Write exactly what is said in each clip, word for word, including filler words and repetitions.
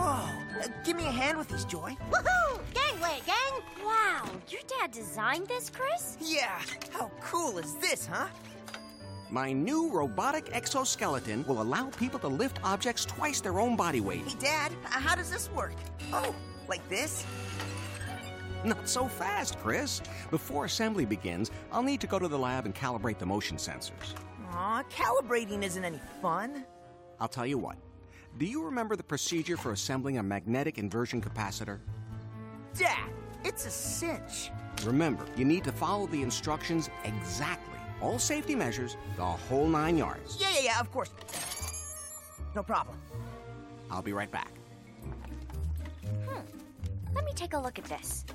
Uh, give me a hand with these, Joy. Woohoo! Gangway, gang! Wow, your dad designed this, Chris? Yeah, how cool is this, huh? My new robotic exoskeleton will allow people to lift objects twice their own body weight. Hey, Dad, uh, how does this work? Oh, like this? Not so fast, Chris. Before assembly begins, I'll need to go to the lab and calibrate the motion sensors. Aw, calibrating isn't any fun. I'll tell you what. Do you remember the procedure for assembling a magnetic inversion capacitor? Dad, it's a cinch. Remember, you need to follow the instructions exactly. All safety measures, the whole nine yards. Yeah, yeah, yeah, of course. No problem. I'll be right back. Hmm. Let me take a look at this.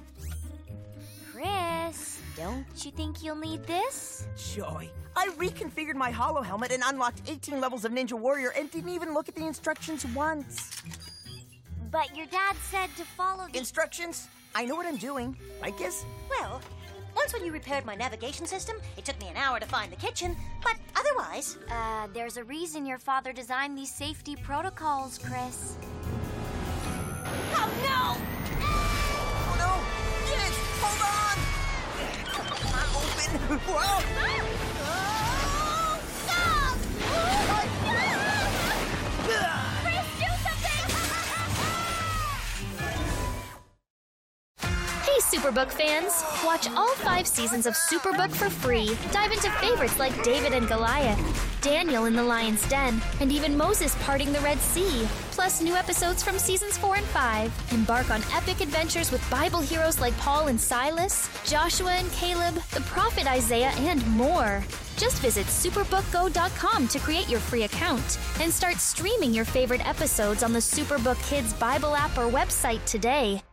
Chris, don't you think you'll need this? Joy, I reconfigured my holo helmet and unlocked eighteen levels of Ninja Warrior and didn't even look at the instructions once. But your dad said to follow the... Instructions? I know what I'm doing. I guess. Well, once when you repaired my navigation system, it took me an hour to find the kitchen, but otherwise... Uh, there's a reason your father designed these safety protocols, Chris. Oh, no! Oh, no! Yes! Hold on! I'm open! Whoa! Oh, stop! Chris, do something! Hey, Superbook fans! Watch all five seasons of Superbook for free. Dive into favorites like David and Goliath, Daniel in the Lion's Den, and even Moses parting the Red Sea. Plus new episodes from seasons four and five. Embark on epic adventures with Bible heroes like Paul and Silas, Joshua and Caleb, the prophet Isaiah, and more. Just visit superbook go dot com to create your free account and start streaming your favorite episodes on the Superbook Kids Bible app or website today.